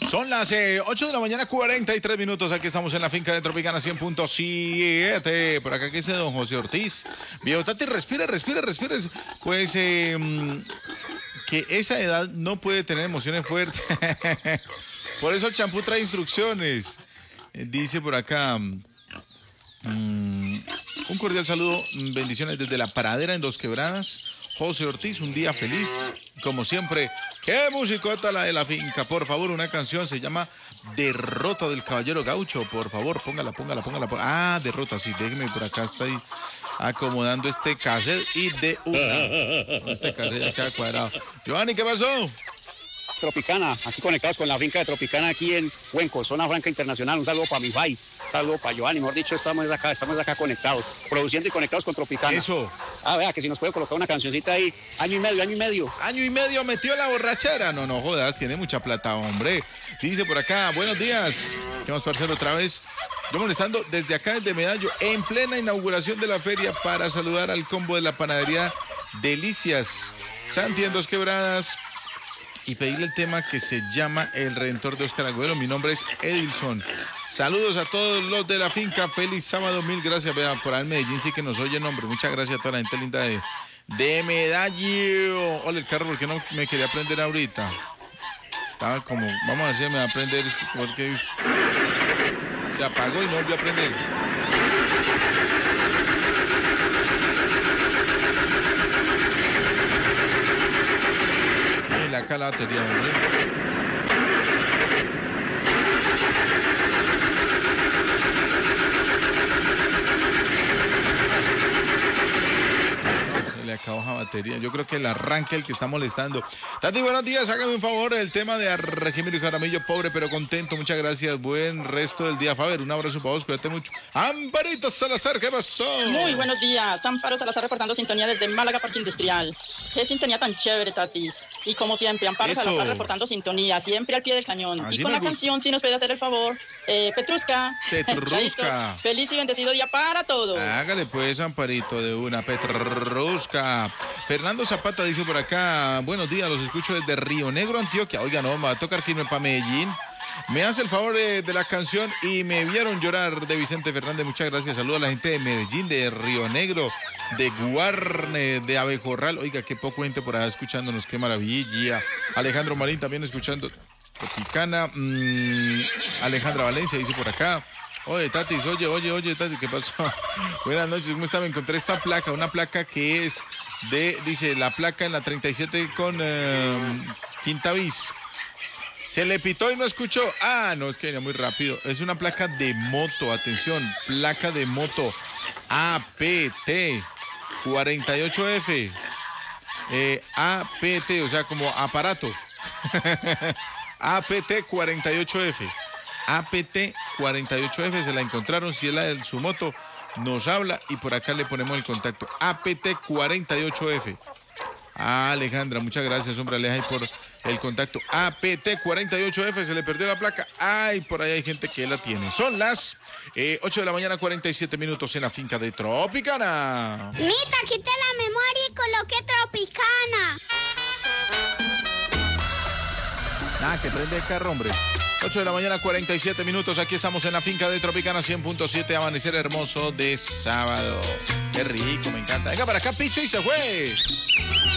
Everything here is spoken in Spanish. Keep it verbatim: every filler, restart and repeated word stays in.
Son las eh, ocho de la mañana, cuarenta y tres minutos. Aquí estamos en la finca de Tropicana cien punto siete. Por acá, ¿qué dice don José Ortiz? Viejo Tati, respira, respira, respira. Pues eh, que esa edad no puede tener emociones fuertes. Por eso el champú trae instrucciones. Eh, dice por acá. Um, un cordial saludo, bendiciones desde la Pradera en Dos Quebradas. José Ortiz, un día feliz, como siempre. ¡Qué musicota la de la finca! Por favor, una canción se llama Derrota del Caballero Gaucho. Por favor, póngala, póngala, póngala. póngala. Ah, Derrota, sí, déjeme por acá, está ahí acomodando este cassette y de una. Este cassette ya queda cuadrado. Giovanni, ¿qué pasó? Tropicana, aquí conectados con la finca de Tropicana aquí en Huenco, zona franca internacional. Un saludo para mi Fay, un saludo para Giovanni, mejor dicho, estamos acá, estamos acá conectados, produciendo y conectados con Tropicana. Eso. Ah, vea, que si nos puede colocar una cancioncita ahí, año y medio, año y medio. Año y medio metió la borrachera. No, no jodas, tiene mucha plata, hombre. Dice por acá, buenos días. ¿Qué más, parcero, otra vez? Yo molestando desde acá, desde Medallo, en plena inauguración de la feria para saludar al combo de la panadería Delicias Santi en Dos Quebradas y pedirle el tema que se llama El Redentor de Oscar Agüero. Mi nombre es Edilson. Saludos a todos los de la finca. Feliz sábado, mil gracias. Vean, por ahí en Medellín sí que nos oye, hombre. Muchas gracias a toda la gente linda de, de Medallo. Hola, el carro, porque no me quería prender ahorita. Estaba como, vamos a ver si me va a prender esto, porque se apagó y no volvió a prender. Acá la batería, hombre. Le acabó la batería. Yo creo que el arranque el que está molestando. Tati, buenos días. Hágame un favor. El tema de Arregimiro y Jaramillo, pobre pero contento. Muchas gracias. Buen resto del día, Faber. Un abrazo para vos. Cuídate mucho. Amparito Salazar, ¿qué pasó? Muy buenos días. Amparo Salazar reportando sintonía desde Málaga, Parque Industrial. Qué sintonía tan chévere, Tatis. Y como siempre, Amparo Eso. Salazar reportando sintonía, siempre al pie del cañón. Así y con la gusta. Canción, si nos puede hacer el favor. Eh, Petrusca. Petrusca. Feliz y bendecido día para todos. Hágale pues, Amparito, de una Petrusca. Fernando Zapata dice por acá, buenos días, los escucho desde Río Negro, Antioquia. Oiga, no, me va a tocar que irme para Medellín. Me hace el favor de, de la canción Y me vieron llorar de Vicente Fernández. Muchas gracias. Saludos a la gente de Medellín, de Río Negro, de Guarne, de Abejorral. Oiga, qué poco gente por allá escuchándonos, qué maravilla. Alejandro Marín también escuchando Tropicana. Mm, Alejandra Valencia dice por acá. Oye, Tatis, oye, oye, oye, Tatis, ¿qué pasó? Buenas noches, ¿cómo está? Me encontré esta placa, una placa que es de, dice, la placa en la treinta y siete con eh, Quinta Bis. Se le pitó y no escuchó. Ah, no, es que venía muy rápido. Es una placa de moto, atención, placa de moto A P T cuarenta y ocho F. Eh, A P T, o sea, como aparato. A P T cuarenta y ocho F. A P T cuarenta y ocho F, se la encontraron, si es la de su moto, nos habla y por acá le ponemos el contacto. A P T cuarenta y ocho F. Ah, Alejandra, muchas gracias, hombre, Aleja, por el contacto. A P T cuarenta y ocho F, se le perdió la placa. Ay, por ahí hay gente que la tiene. Son las eh, ocho de la mañana, cuarenta y siete minutos en la finca de Tropicana. Mita, quité la memoria y coloqué Tropicana. Ah, que prende el carro, hombre. ocho de la mañana, cuarenta y siete minutos. Aquí estamos en la finca de Tropicana cien punto siete. Amanecer hermoso de sábado. Qué rico, me encanta. Venga para acá, Picho, y se fue.